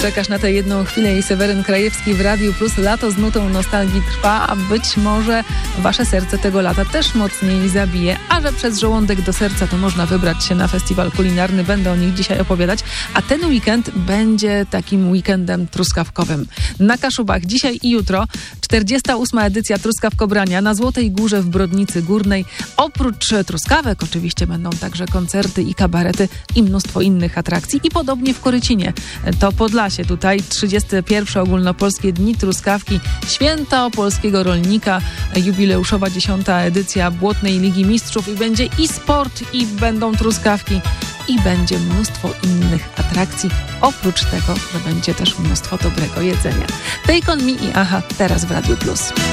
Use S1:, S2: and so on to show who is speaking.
S1: Czekasz na tę jedną chwilę i Seweryn Krajewski w Radiu Plus. Lato z nutą nostalgii trwa, a być może wasze serce tego lata też mocniej zabije. A że przez żołądek do serca to można wybrać się na festiwal kulinarny. Będę o nich dzisiaj opowiadać. A ten weekend będzie takim weekendem truskawkowym. Na Kaszubach dzisiaj i jutro 48. edycja Truskawkobrania na Złotej Górze w Brodnicy Górnej. Oprócz truskawek oczywiście będą także koncerty i kabarety i mnóstwo innych atrakcji. I podobnie w Korycinie. To Podlasie tutaj 31. Ogólnopolskie Dni Truskawki, święto polskiego rolnika, jubileuszowa 10. edycja Błotnej Ligi Mistrzów i będzie i sport, i będą truskawki, i będzie mnóstwo innych atrakcji, oprócz tego, że będzie też mnóstwo dobrego jedzenia. Take on Me i Aha, teraz w Radiu Plus.